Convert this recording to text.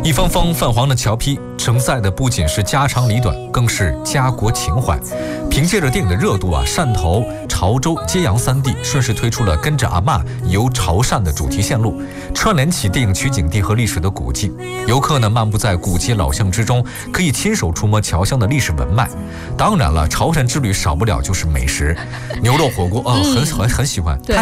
一方方泛黄的桥批，承载的不仅是家长里短，更是家国情怀。凭借着电影的热度汕头、潮州、揭阳3地顺势推出了跟着阿嬷游潮汕的主题线路，串联起电影取景地和历史的古迹。游客呢漫步在古街老巷之中，可以亲手触摸侨乡的历史文脉。当然了，潮汕之旅少不了就是美食，牛肉火锅很喜欢，